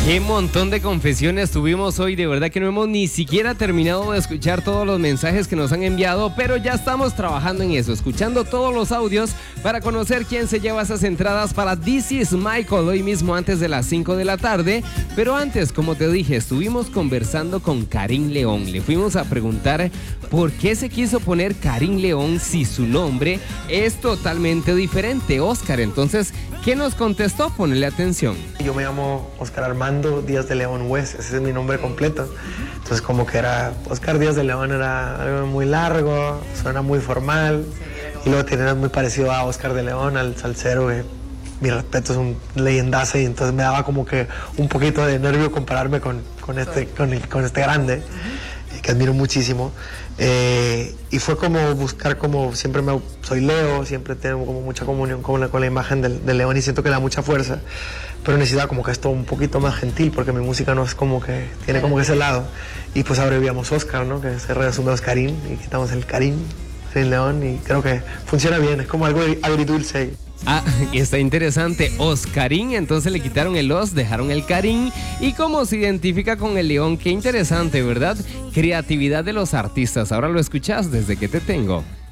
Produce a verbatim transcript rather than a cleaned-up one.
Qué montón de confesiones tuvimos hoy, de verdad que no hemos ni siquiera terminado de escuchar todos los mensajes que nos han enviado, pero ya estamos trabajando en eso, escuchando todos los audios para conocer quién se lleva esas entradas para This Is Michael hoy mismo antes de las cinco de la tarde. Pero antes, como te dije, estuvimos conversando con Karim León. Le fuimos a preguntar por qué se quiso poner Karim León si su nombre es totalmente diferente, Oscar. Entonces, ¿qué nos contestó? Ponle atención. Yo me llamo Oscar Armando Díaz de León West, ese es mi nombre completo. Entonces como que era, Oscar Díaz de León era algo muy largo, suena muy formal. Y luego tenía muy parecido a Oscar de León, al salsero, que mi respeto es un leyendazo. Y entonces me daba como que un poquito de nervio compararme con, con, este, con, el, con este grande, que admiro muchísimo. Eh, y fue como buscar, como siempre me, soy Leo, siempre tengo como mucha comunión con la, con la imagen del, del león y siento que le da mucha fuerza, pero necesitaba como que esto un poquito más gentil porque mi música no es como que, tiene como que ese lado. Y pues abreviamos Oscar, ¿no? Que se resume a Oscarín y quitamos el Karim, Karim León, y creo que funciona bien, es como algo agridulce. Ah, está interesante. Oscarín, entonces le quitaron el os, dejaron el Karim. ¿Y cómo se identifica con el león? Qué interesante, ¿verdad? Creatividad de los artistas. Ahora lo escuchas desde que te tengo.